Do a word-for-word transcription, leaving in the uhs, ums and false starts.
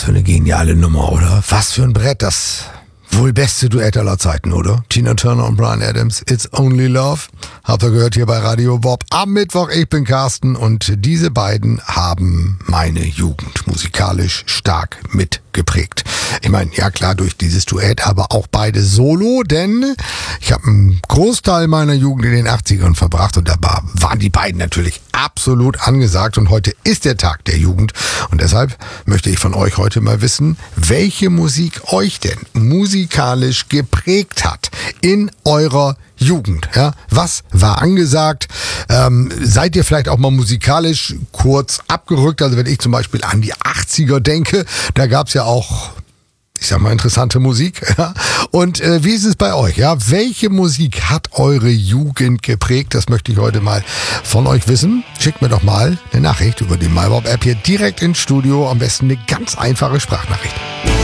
für eine geniale Nummer, oder? Was für ein Brett, das wohl beste Duett aller Zeiten, oder? Tina Turner und Bryan Adams, It's Only Love. Habt ihr gehört hier bei Radio Bob am Mittwoch. Ich bin Carsten und diese beiden haben meine Jugend musikalisch stark mitgeprägt. Ich meine, ja klar, durch dieses Duett, aber auch beide solo, denn ich habe einen Großteil meiner Jugend in den achtzigern verbracht und da waren die beiden natürlich absolut angesagt und heute ist der Tag der Jugend und deshalb möchte ich von euch heute mal wissen, welche Musik euch denn musikalisch geprägt hat in eurer Jugend. Ja? Was war angesagt? Ähm, seid ihr vielleicht auch mal musikalisch kurz abgerückt? Also wenn ich zum Beispiel an die achtziger denke, da gab's ja auch, ich sag mal, interessante Musik. Ja? Und äh, wie ist es bei euch? Ja, welche Musik hat eure Jugend geprägt? Das möchte ich heute mal von euch wissen. Schickt mir doch mal eine Nachricht über die MyBob-App hier direkt ins Studio. Am besten eine ganz einfache Sprachnachricht.